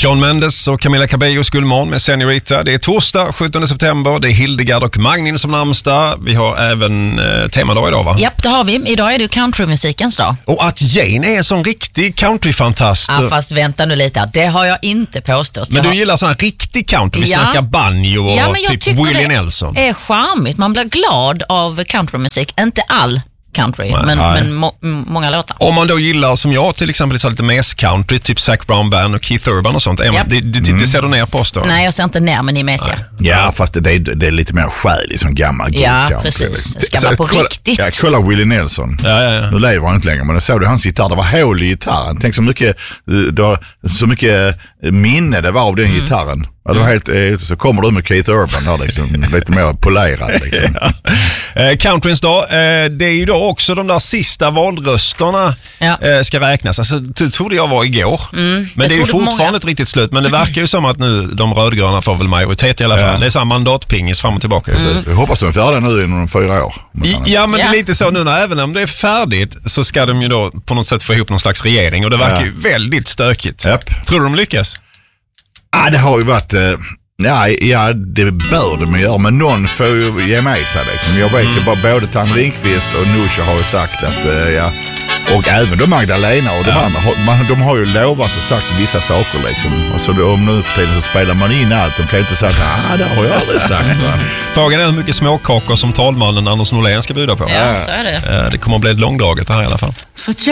Shawn Mendes och Camila Cabellos Guldmorgon med Senorita. Det är torsdag 17 september. Det är Hildegard och Magnin som namnsdag. Vi har även temadag idag, va? Japp, det har vi. Idag är det countrymusikens dag. Och att Jane är en sån riktig countryfantast. Ja, fast vänta nu lite. Det har jag inte påstått. Men du gillar sån här riktig country. Vi snackar banjo och typ Willie Nelson. Det är charmigt. Man blir glad av countrymusik. Inte all country, men många låtar. Om man då gillar, som jag till exempel, så lite mes-country, typ Zac Brown Band och Keith Urban och sånt, det ser du ner på oss då? Nej, jag ser inte ner, men ni är mesiga. Ja, fast det är lite mer själig som gammal country. Ja, precis. Det ska vara på riktigt. Ja, kolla Willie Nelson. Ja. Nu lever han inte längre, men då såg du hans gitarr, det var hål i gitarren. Tänk så mycket minne det var av den gitarren. Ja, det var helt, så kommer du med Keith Urban där liksom, lite mer polerad liksom. Countryns dag, det är ju då också de där sista valrösterna ska räknas. Alltså, det trodde jag var igår. Men det är ju fortfarande ett riktigt slut. Men det verkar ju som att nu de rödgröna får väl majoritet i alla fall. Det är samma mandatpingis fram och tillbaka. Jag hoppas de är färdiga nu inom 4 år. Ja, men det är lite så nu, även om det är färdigt så ska de ju då på något sätt få ihop någon slags regering. Och det verkar ju väldigt stökigt. Tror du de lyckas? Ja, det har ju varit... det bör de göra, men någon får ju ge med sig liksom. Jag vet ju bara, både Tan Ringqvist och Nusha har ju sagt att och även då Magdalena och de andra, de har ju lovat och sagt vissa saker liksom. Och så om nu för tiden så spelar man in allt. De kan ju inte säga att det har jag aldrig sagt. Frågan är hur mycket småkakor som talmannen Anders Norlén ska bjuda på. Ja, så är det. Det kommer att bli ett långdraget här i alla fall.